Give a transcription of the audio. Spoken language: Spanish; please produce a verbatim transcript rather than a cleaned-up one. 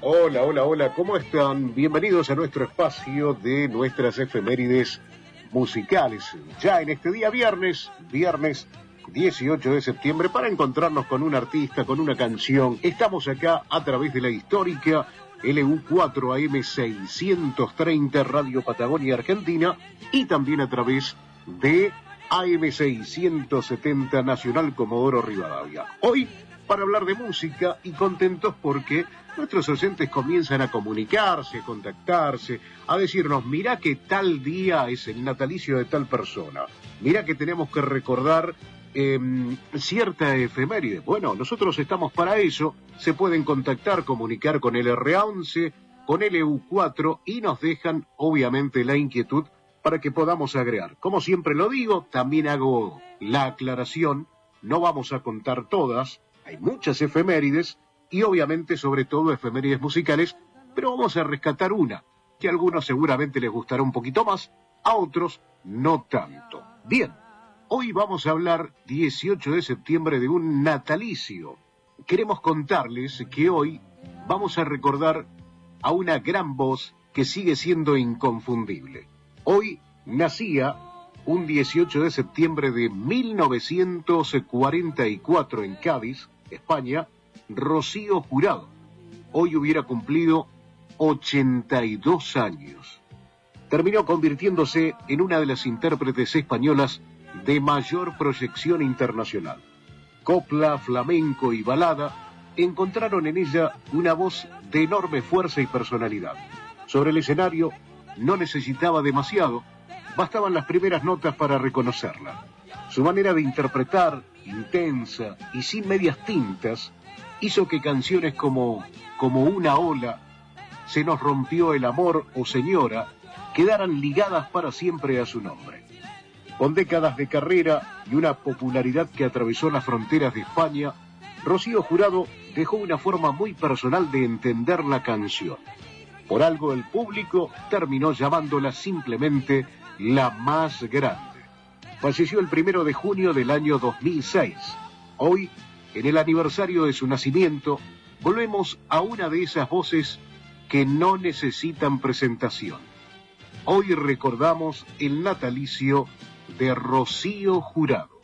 Hola, hola, hola, ¿cómo están? Bienvenidos a nuestro espacio de nuestras efemérides musicales. Ya en este día viernes, viernes dieciocho de septiembre, para encontrarnos con un artista, con una canción. Estamos acá a través de la histórica L U cuatro A M seiscientos treinta Radio Patagonia Argentina y también a través de A M seiscientos setenta Nacional Comodoro Rivadavia. Hoy, para hablar de música y contentos porque nuestros oyentes comienzan a comunicarse, a contactarse, a decirnos, mirá que tal día es el natalicio de tal persona, mirá que tenemos que recordar eh, cierta efeméride. Bueno, nosotros estamos para eso, se pueden contactar, comunicar con el R once, con L U cuatro y nos dejan obviamente la inquietud para que podamos agregar. Como siempre lo digo, también hago la aclaración, no vamos a contar todas, hay muchas efemérides y obviamente sobre todo efemérides musicales, pero vamos a rescatar una, que a algunos seguramente les gustará un poquito más, a otros no tanto. Bien, hoy vamos a hablar dieciocho de septiembre de un natalicio. Queremos contarles que hoy vamos a recordar a una gran voz que sigue siendo inconfundible. Hoy nacía un dieciocho de septiembre de mil novecientos cuarenta y cuatro en Cádiz, España, Rocío Jurado. Hoy hubiera cumplido ochenta y dos años. Terminó convirtiéndose en una de las intérpretes españolas de mayor proyección internacional. Copla, flamenco y balada encontraron en ella una voz de enorme fuerza y personalidad. Sobre el escenario no necesitaba demasiado, bastaban las primeras notas para reconocerla. Su manera de interpretar, intensa y sin medias tintas, hizo que canciones como Como una ola, Se nos rompió el amor o Señora quedaran ligadas para siempre a su nombre. Con décadas de carrera y una popularidad que atravesó las fronteras de España, Rocío Jurado dejó una forma muy personal de entender la canción. Por algo el público terminó llamándola simplemente la más grande. Falleció el primero de junio del año dos mil seis. Hoy, en el aniversario de su nacimiento, volvemos a una de esas voces que no necesitan presentación. Hoy recordamos el natalicio de Rocío Jurado.